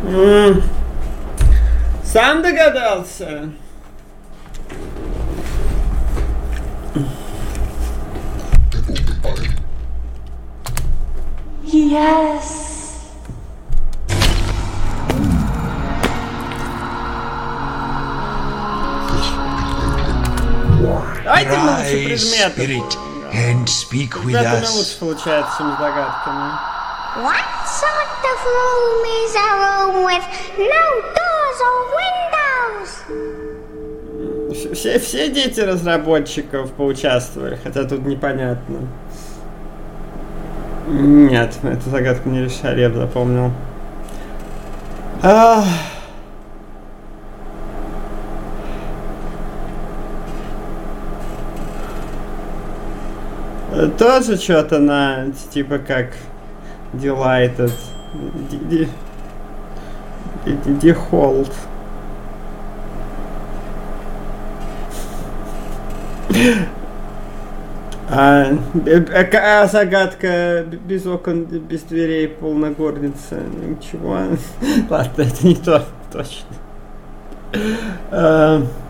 Сам догадался? Yes. Давайте мы лучше предметы. Spirit, and speak with Предметами us. лучше получается, чем с догадками. What sort of room is a room with no doors or windows? Все дети разработчиков поучаствовали, хотя тут непонятно. Нет, эту загадку не решали, я бы запомнил. Тоже что-то на типа как Delighted. Default. А загадка без окон, без дверей, полная горница. Ничего. Ладно, это не то, точно.